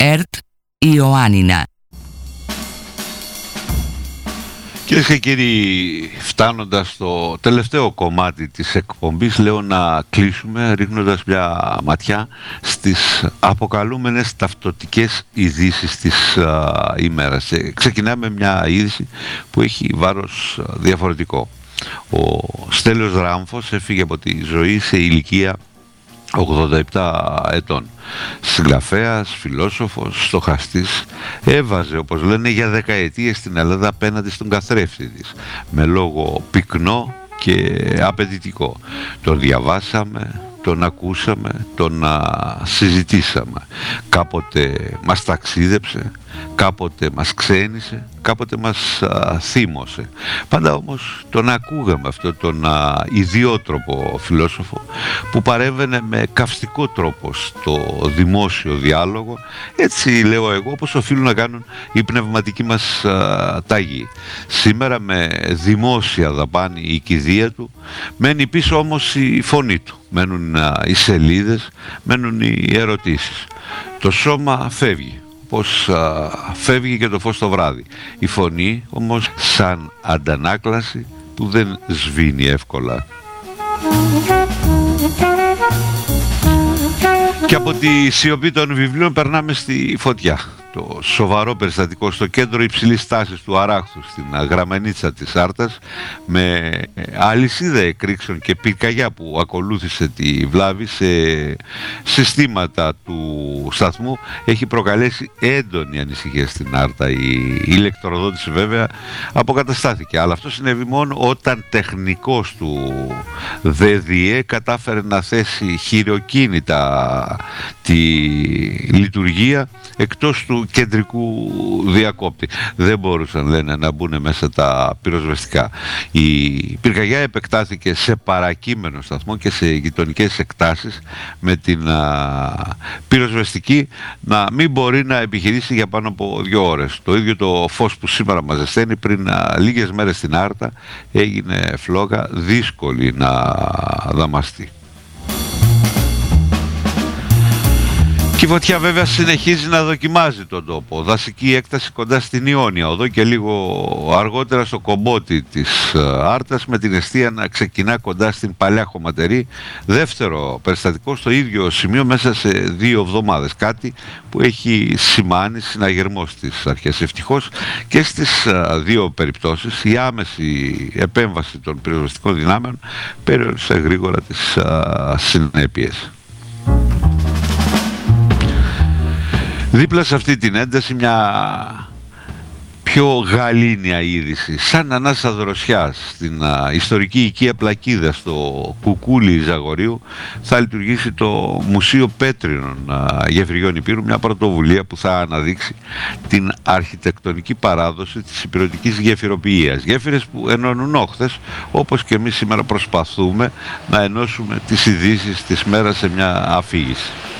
ΕΡΤ Ιωάννινα. Κυρίες και κύριοι, φτάνοντας στο τελευταίο κομμάτι της εκπομπής, λέω να κλείσουμε ρίχνοντας μια ματιά στις αποκαλούμενες ταυτοτικές ειδήσεις της ημέρας. Ξεκινάμε μια είδηση που έχει βάρος διαφορετικό. Ο Στέλιος Ράμφος έφυγε από τη ζωή σε ηλικία 87 ετών. Συγγραφέας, φιλόσοφος, στοχαστής, έβαζε, όπως λένε, για δεκαετίες στην Ελλάδα απέναντι στον καθρέφτη της, με λόγο πυκνό και απαιτητικό. Τον διαβάσαμε, τον ακούσαμε, τον συζητήσαμε. Κάποτε μας ταξίδεψε, κάποτε μας ξένησε, κάποτε μας θύμωσε. Πάντα όμως τον ακούγαμε αυτό τον ιδιότροπο φιλόσοφο που παρέμβαινε με καυστικό τρόπο στο δημόσιο διάλογο, έτσι λέω εγώ, όπως οφείλουν να κάνουν οι πνευματικοί μας τάγοι. Σήμερα με δημόσια δαπάνη η κηδεία του, μένει πίσω όμως η φωνή του, μένουν οι σελίδες, μένουν οι ερωτήσεις. Το σώμα φεύγει, πως φεύγει και το φως το βράδυ. Η φωνή όμως σαν αντανάκλαση που δεν σβήνει εύκολα. Και από τη σιωπή των βιβλίων περνάμε στη φωτιά. Το σοβαρό περιστατικό στο κέντρο υψηλής τάσης του Αράχθου, στην Γραμμενίτσα της Άρτας, με αλυσίδα εκρήξεων και πυρκαγιά που ακολούθησε τη βλάβη σε συστήματα του σταθμού, έχει προκαλέσει έντονη ανησυχία στην Άρτα. Η ηλεκτροδότηση βέβαια αποκαταστάθηκε, αλλά αυτό συνέβη μόνο όταν τεχνικός του ΔΔΕ κατάφερε να θέσει χειροκίνητα τη λειτουργία εκτός του κεντρικού διακόπτη. Δεν μπορούσαν, λένε, να μπουν μέσα τα πυροσβεστικά. Η πυρκαγιά επεκτάθηκε σε παρακείμενο σταθμό και σε γειτονικές εκτάσεις, με την πυροσβεστική να μην μπορεί να επιχειρήσει για πάνω από 2 ώρες. Το ίδιο το φως που σήμερα μας ζεσταίνει, πριν λίγες μέρες στην Άρτα έγινε φλόγα δύσκολη να δαμαστεί. Και η φωτιά βέβαια συνεχίζει να δοκιμάζει τον τόπο. Δασική έκταση κοντά στην Ιόνια Οδό και λίγο αργότερα στο Κομπότι της Άρτας, με την εστία να ξεκινά κοντά στην Παλιά Χωματερή. Δεύτερο περιστατικό στο ίδιο σημείο μέσα σε 2 εβδομάδες. Κάτι που έχει σημάνει συναγερμό στις αρχές. Ευτυχώς και στις 2 περιπτώσεις η άμεση επέμβαση των πυροσβεστικών δυνάμεων περιόρισε γρήγορα τις συνέπειες. Δίπλα σε αυτή την ένταση μια πιο γαλήνια είδηση, σαν ανάσα δροσιάς. Στην ιστορική οικία Πλακίδα στο Κουκούλι Ζαγορείου θα λειτουργήσει το Μουσείο Πέτρινων Γεφυριών Υπήρου, μια πρωτοβουλία που θα αναδείξει την αρχιτεκτονική παράδοση της ηπειρωτικής γεφυροποιίας. Γέφυρες που ενώνουν όχθες, όπως και εμείς σήμερα προσπαθούμε να ενώσουμε τις ειδήσεις της μέρας σε μια αφήγηση.